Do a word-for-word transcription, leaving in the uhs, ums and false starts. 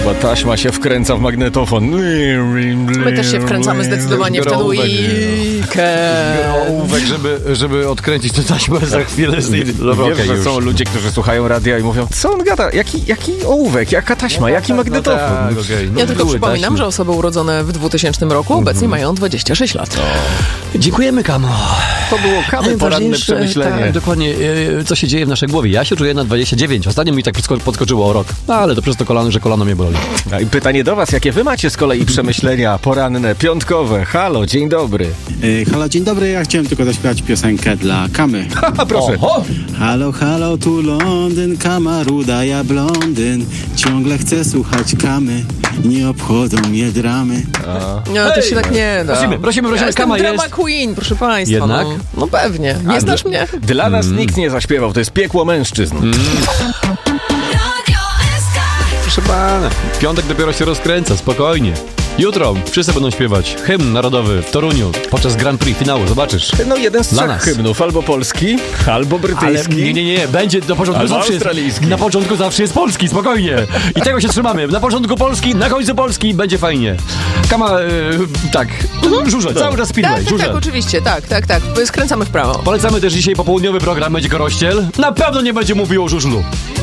Chyba taśma się wkręca w magnetofon. My też się wkręcamy zdecydowanie w ten weekend. Ołówek, żeby, żeby odkręcić tę taśmę za chwilę z tej... Dobra, Wiesz, okay, że już. są ludzie, którzy słuchają radia i mówią, co on gada? Jaki, jaki ołówek? Jaka taśma? Jaki no magnetofon? tak, okay. no Ja tylko były przypominam, taśmy. że osoby urodzone w dwutysięcznym roku obecnie mają dwadzieścia sześć lat. Dziękujemy, Kamo. To było kamy poranne Najważniejsze, przemyślenie. Tak, dokładnie, e, co się dzieje w naszej głowie. Ja się czuję na dwadzieścia dziewięć. Ostatnio mi tak podsko- podskoczyło o rok. No, ale to przez to kolano, że kolano mnie boli. A i pytanie do was, jakie wy macie z kolei przemyślenia poranne, piątkowe? Halo, dzień dobry. Ej, halo, dzień dobry, ja chciałem tylko zaśpiewać piosenkę dla Kamy. Haha, proszę. Oho! Halo, halo, tu Londyn, Kama ruda, ja blondyn. Ciągle chcę słuchać Kamy, nie obchodzą mnie dramy. No to się tak nie da. Prosimy, prosimy, Ja prosimy. jestem Kama drama jest. queen, proszę państwa. Jednak? No, no pewnie. Nie A, znasz dla- mnie? Dla nas nikt nie zaśpiewał, to jest piekło mężczyzn. Proszę pana, piątek dopiero się rozkręca, spokojnie. Jutro wszyscy będą śpiewać hymn narodowy w Toruniu podczas Grand Prix finału, zobaczysz. No jeden z Dla trzech nas. hymnów, albo polski, albo Ale brytyjski. nie, nie, nie, będzie do początku Albo zawsze jest, australijski. na początku zawsze jest polski, spokojnie. I tego się trzymamy. Na początku polski, na końcu polski, będzie fajnie. Kama, e, tak, żurze, cały czas Tak, speedway, tak, żurze. tak, oczywiście, tak, tak, tak. Skręcamy w prawo. Polecamy też dzisiaj popołudniowy program, będzie Korościel. Na pewno nie będzie mówił o żużlu.